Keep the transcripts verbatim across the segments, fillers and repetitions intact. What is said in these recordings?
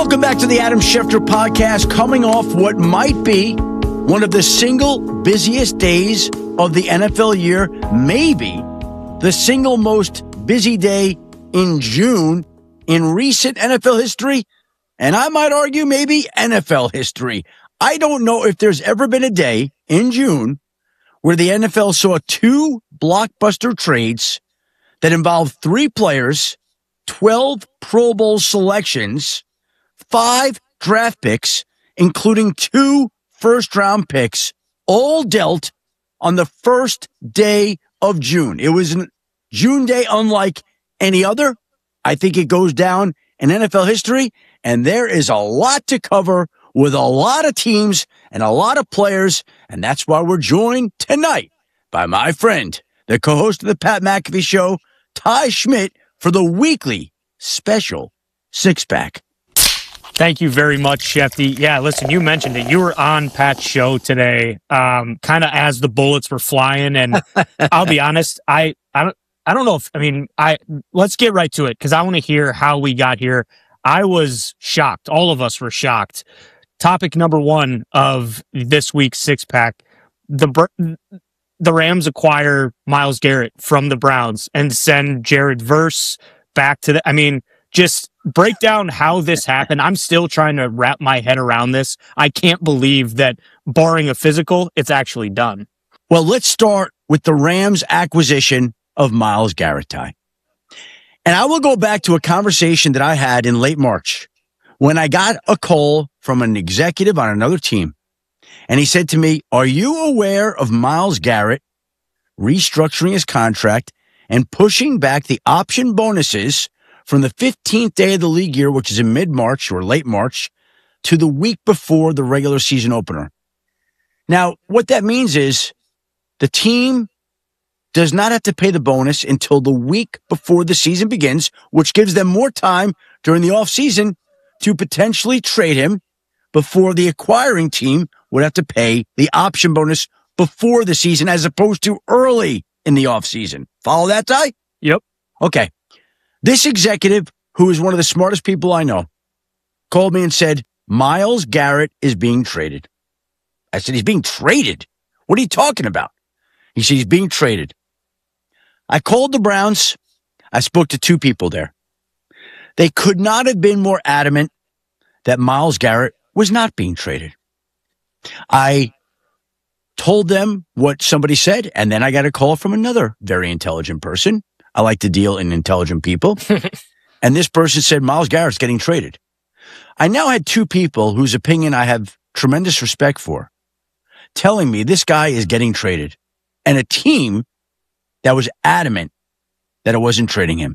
Welcome back to the Adam Schefter podcast, coming off what might be one of the single busiest days of the N F L year, maybe the single most busy day in June in recent N F L history, and I might argue maybe N F L history. I don't know if there's ever been a day in June where the N F L saw two blockbuster trades that involved three players, twelve Pro Bowl selections, five draft picks, including two first-round picks, all dealt on the first day of June. It was a June day unlike any other. I think it goes down in N F L history, and there is a lot to cover with a lot of teams and a lot of players, and that's why we're joined tonight by my friend, the co-host of the Pat McAfee Show, Ty Schmidt, for the weekly special six-pack. Thank you very much, Shefty. Yeah, listen, you mentioned it. You were on Pat's show today, um, kind of as the bullets were flying, and I'll be honest, I, I don't, I don't know if, I mean, I let's get right to it because I want to hear how we got here. I was shocked. All of us were shocked. Topic number one of this week's six pack: the the Rams acquire Myles Garrett from the Browns and send Jared Verse back to the. I mean, just break down how this happened. I'm still trying to wrap my head around this. I can't believe that, barring a physical, it's actually done. Well, let's start with the Rams' acquisition of Myles Garrett, Ty. And I will go back to a conversation that I had in late March when I got a call from an executive on another team. And he said to me, are you aware of Myles Garrett restructuring his contract and pushing back the option bonuses from the fifteenth day of the league year, which is in mid-March or late March, to the week before the regular season opener? Now, what that means is the team does not have to pay the bonus until the week before the season begins, which gives them more time during the offseason to potentially trade him before the acquiring team would have to pay the option bonus before the season as opposed to early in the offseason. Follow that, Ty? Yep. Okay. This executive, who is one of the smartest people I know, called me and said, Myles Garrett is being traded. I said, he's being traded? What are you talking about? He said, he's being traded. I called the Browns. I spoke to two people there. They could not have been more adamant that Myles Garrett was not being traded. I told them what somebody said, and then I got a call from another very intelligent person. I like to deal in intelligent people. And this person said, Myles Garrett's getting traded. I now had two people whose opinion I have tremendous respect for telling me this guy is getting traded, and a team that was adamant that it wasn't trading him.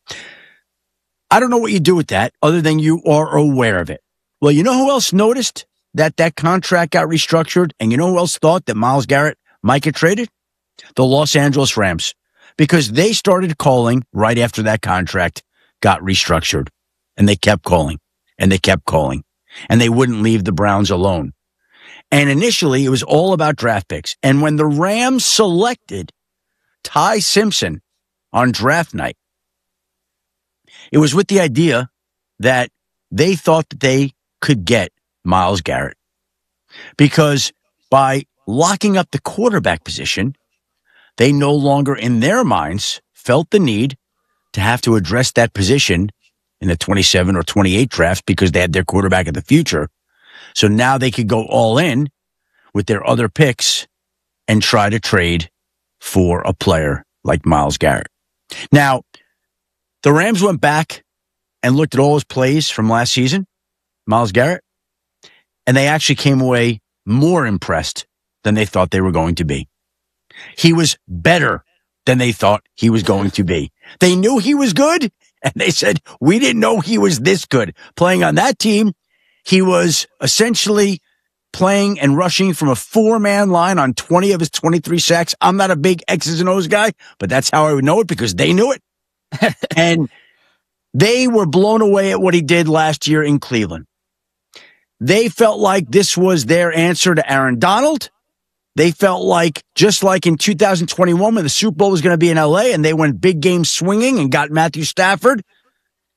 I don't know what you do with that other than you are aware of it. Well, you know who else noticed that that contract got restructured, and you know who else thought that Myles Garrett might get traded? The Los Angeles Rams, because they started calling right after that contract got restructured, and they kept calling, and they kept calling, and they wouldn't leave the Browns alone. And initially, it was all about draft picks. And when the Rams selected Ty Simpson on draft night, it was with the idea that they thought that they could get Myles Garrett. Because by locking up the quarterback position, they no longer, in their minds, felt the need to have to address that position in the twenty-seven or twenty-eight draft because they had their quarterback of the future. So now they could go all in with their other picks and try to trade for a player like Myles Garrett. Now, the Rams went back and looked at all his plays from last season, Myles Garrett, and they actually came away more impressed than they thought they were going to be. He was better than they thought he was going to be. They knew he was good, and they said, we didn't know he was this good. Playing on that team, he was essentially playing and rushing from a four-man line on twenty of his twenty-three sacks. I'm not a big X's and O's guy, but that's how I would know it because they knew it. And they were blown away at what he did last year in Cleveland. They felt like this was their answer to Aaron Donald. They felt like, just like in two thousand twenty-one when the Super Bowl was going to be in L A and they went big game swinging and got Matthew Stafford,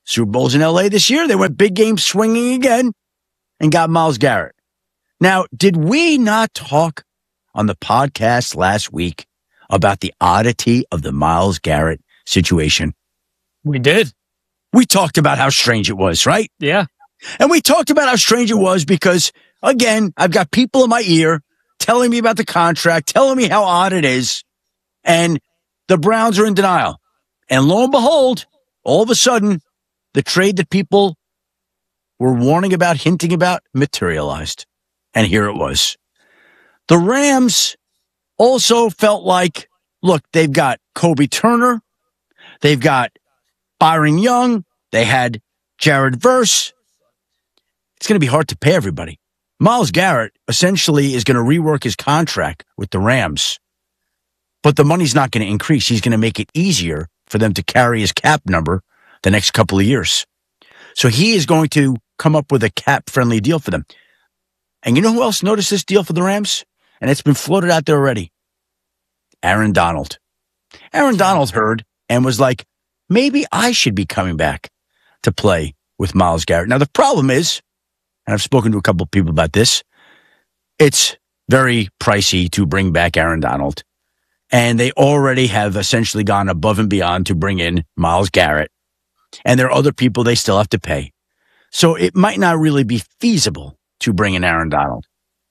Super Bowl's in L A this year. They went big game swinging again and got Myles Garrett. Now, did we not talk on the podcast last week about the oddity of the Myles Garrett situation? We did. We talked about how strange it was, right? Yeah. And we talked about how strange it was because, again, I've got people in my ear telling me about the contract, telling me how odd it is, and the Browns are in denial. And lo and behold, all of a sudden, the trade that people were warning about, hinting about, materialized. And here it was. The Rams also felt like, look, they've got Kobe Turner, they've got Byron Young, they had Jared Verse. It's going to be hard to pay everybody. Myles Garrett essentially is going to rework his contract with the Rams, but the money's not going to increase. He's going to make it easier for them to carry his cap number the next couple of years. So he is going to come up with a cap-friendly deal for them. And you know who else noticed this deal for the Rams? And it's been floated out there already. Aaron Donald. Aaron Donald heard and was like, maybe I should be coming back to play with Myles Garrett. Now, the problem is, and I've spoken to a couple of people about this, it's very pricey to bring back Aaron Donald. And they already have essentially gone above and beyond to bring in Myles Garrett. And there are other people they still have to pay. So it might not really be feasible to bring in Aaron Donald.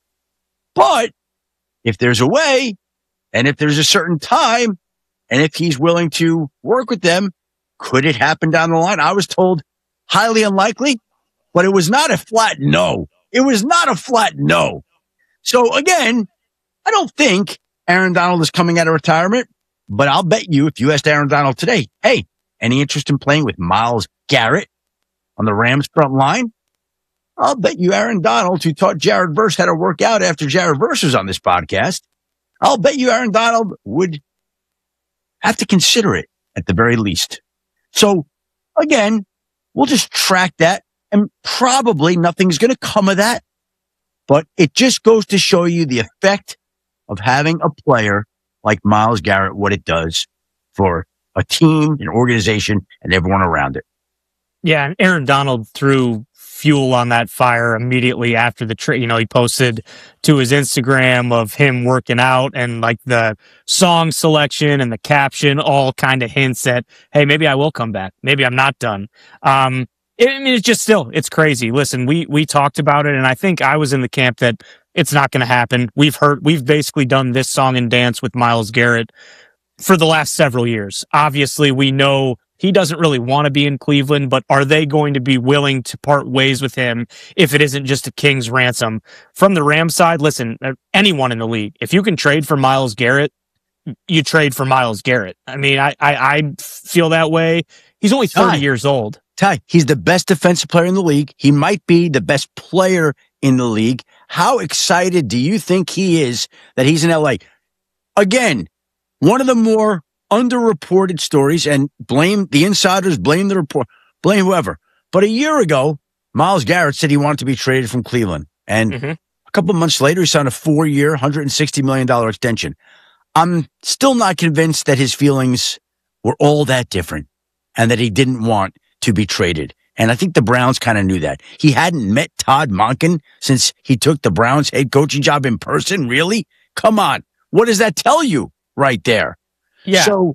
But if there's a way, and if there's a certain time, and if he's willing to work with them, could it happen down the line? I was told highly unlikely, but it was not a flat no. It was not a flat no. So again, I don't think Aaron Donald is coming out of retirement, but I'll bet you if you asked Aaron Donald today, hey, any interest in playing with Myles Garrett on the Rams front line? I'll bet you Aaron Donald, who taught Jared Verse how to work out after Jared Verse was on this podcast, I'll bet you Aaron Donald would have to consider it at the very least. So again, we'll just track that, and probably nothing's going to come of that. But it just goes to show you the effect of having a player like Myles Garrett, what it does for a team, an organization, and everyone around it. Yeah, and Aaron Donald threw fuel on that fire immediately after the trade. You know, he posted to his Instagram of him working out, and like the song selection and the caption all kind of hints at, hey, maybe I will come back. Maybe I'm not done. Um, it, I mean, it's just still, it's crazy. Listen, we we talked about it, and I think I was in the camp that it's not going to happen. We've heard, we've basically done this song and dance with Myles Garrett for the last several years. Obviously, we know he doesn't really want to be in Cleveland, but are they going to be willing to part ways with him if it isn't just a king's ransom? From the Rams side, listen, anyone in the league, if you can trade for Myles Garrett, you trade for Myles Garrett. I mean, I I, I feel that way. He's only thirty Ty, years old. Ty, he's the best defensive player in the league. He might be the best player in the league. How excited do you think he is that he's in L A? Again, one of the more underreported stories, and blame the insiders, blame the report, blame whoever. But a year ago, Myles Garrett said he wanted to be traded from Cleveland. And mm-hmm. a couple of months later, he signed a four-year, one hundred sixty million dollars extension. I'm still not convinced that his feelings were all that different and that he didn't want to be traded. And I think the Browns kind of knew that. He hadn't met Todd Monken since he took the Browns head coaching job in person. Really? Come on. What does that tell you right there? Yeah. So,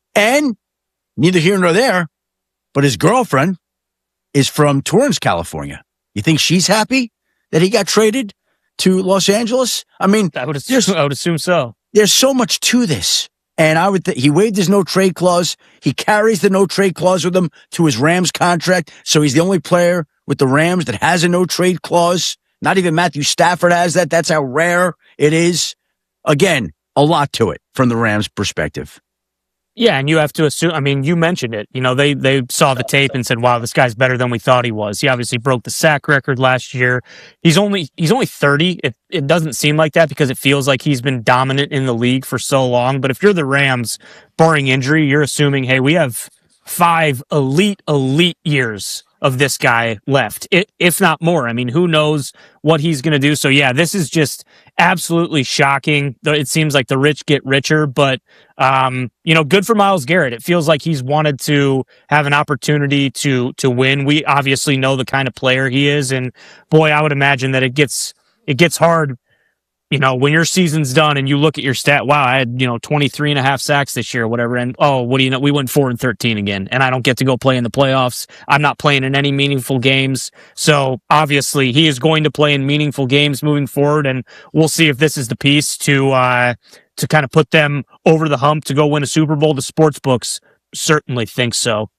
and neither here nor there, but his girlfriend is from Torrance, California. You think she's happy that he got traded to Los Angeles? I mean, I would assume, I would assume so. There's so much to this. And I would th- he waived his no trade clause. He carries the no trade clause with him to his Rams contract. So he's the only player with the Rams that has a no trade clause. Not even Matthew Stafford has that. That's how rare it is. Again, a lot to it from the Rams' perspective. Yeah, and you have to assume, I mean, you mentioned it. You know, they they saw the tape and said, wow, this guy's better than we thought he was. He obviously broke the sack record last year. He's only he's only thirty. It, it doesn't seem like that because it feels like he's been dominant in the league for so long. But if you're the Rams, barring injury, you're assuming, hey, we have five elite, elite years of this guy left, if not more. I mean, who knows what he's going to do? So, yeah, this is just absolutely shocking. It seems like the rich get richer, but um, you know, good for Myles Garrett. It feels like he's wanted to have an opportunity to to win. We obviously know the kind of player he is, and boy, I would imagine that it gets it gets hard. You know, when your season's done and you look at your stat, wow, I had, you know, twenty-three and a half sacks this year or whatever. And oh, what do you know? We went four and thirteen again, and I don't get to go play in the playoffs. I'm not playing in any meaningful games. So obviously he is going to play in meaningful games moving forward. And we'll see if this is the piece to, uh, to kind of put them over the hump to go win a Super Bowl. The sports books certainly think so.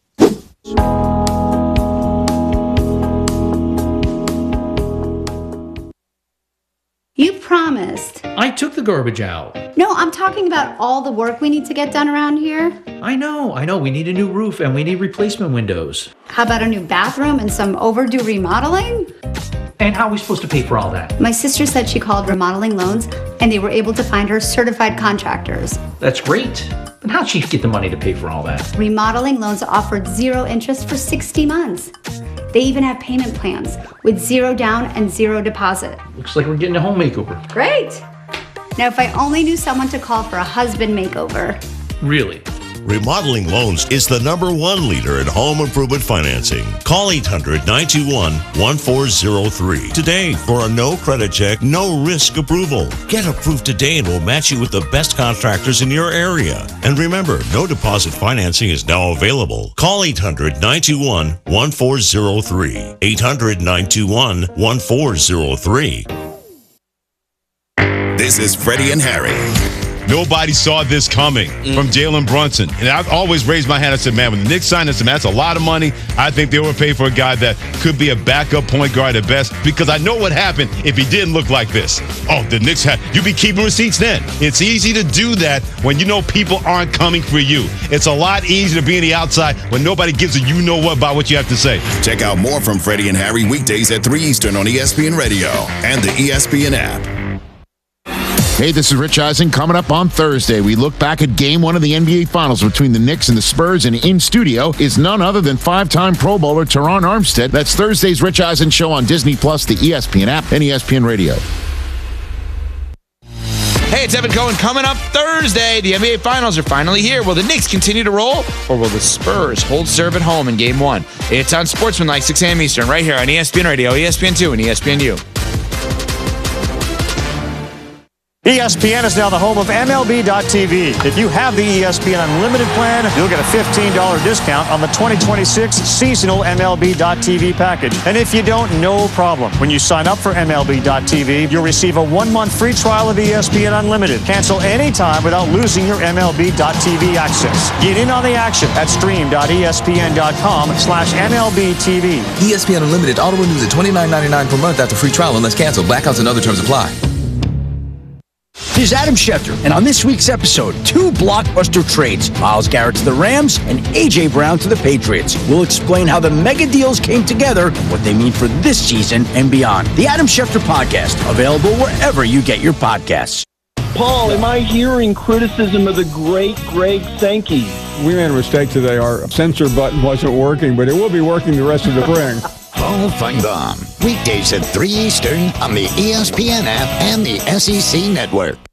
You promised. I took the garbage out. No, I'm talking about all the work we need to get done around here. I know, I know. We need a new roof and we need replacement windows. How about a new bathroom and some overdue remodeling? And how are we supposed to pay for all that? My sister said she called Remodeling Loans and they were able to find her certified contractors. That's great. But how'd she get the money to pay for all that? Remodeling Loans offered zero interest for sixty months. They even have payment plans with zero down and zero deposit. Looks like we're getting a home makeover. Great. Now, if I only knew someone to call for a husband makeover. Really? Remodeling Loans is the number one leader in home improvement financing. Call eight hundred, nine two one, one four zero three today for a no credit check, no risk approval. Get approved today and we'll match you with the best contractors in your area. And remember, no deposit financing is now available. Call eight hundred, nine two one, one four zero three. eight hundred, nine two one, one four zero three. This is Freddie and Harry. Nobody saw this coming mm. from Jalen Brunson. And I've always raised my hand and said, man, when the Knicks signed this, man, that's a lot of money. I think they would pay for a guy that could be a backup point guard at best, because I know what happened if he didn't look like this. Oh, the Knicks had, you'd be keeping receipts then. It's easy to do that when you know people aren't coming for you. It's a lot easier to be on the outside when nobody gives a you-know-what about what you have to say. Check out more from Freddie and Harry weekdays at three Eastern on E S P N Radio and the E S P N app. Hey, this is Rich Eisen. Coming up on Thursday, we look back at game one of the N B A Finals between the Knicks and the Spurs, and in studio is none other than five-time Pro Bowler Teron Armstead. That's Thursday's Rich Eisen Show on Disney Plus, the E S P N app, and E S P N Radio. Hey, it's Evan Cohen. Coming up Thursday, the N B A Finals are finally here. Will the Knicks continue to roll, or will the Spurs hold serve at home in Game one? It's on Sportsmanlike, six a.m. Eastern, right here on E S P N Radio, E S P N two, and E S P N U. E S P N is now the home of M L B dot T V. If you have the E S P N Unlimited plan, you'll get a fifteen dollars discount on the twenty twenty-six seasonal M L B dot T V package. And if you don't, no problem. When you sign up for M L B dot T V, you'll receive a one-month free trial of E S P N Unlimited. Cancel anytime without losing your M L B dot T V access. Get in on the action at stream dot E S P N dot com slash M L B T V. E S P N Unlimited auto renews at twenty-nine ninety-nine per month after free trial unless canceled. Blackouts and other terms apply. This is Adam Schefter, and on this week's episode, two blockbuster trades, Myles Garrett to the Rams and A J Brown to the Patriots. We'll explain how the mega deals came together, what they mean for this season and beyond. The Adam Schefter Podcast, available wherever you get your podcasts. Paul, am I hearing criticism of the great Greg Sankey? We made a mistake today. Our censor button wasn't working, but it will be working the rest of the spring. Paul Feinbaum, weekdays at three Eastern on the E S P N app and the S E C Network.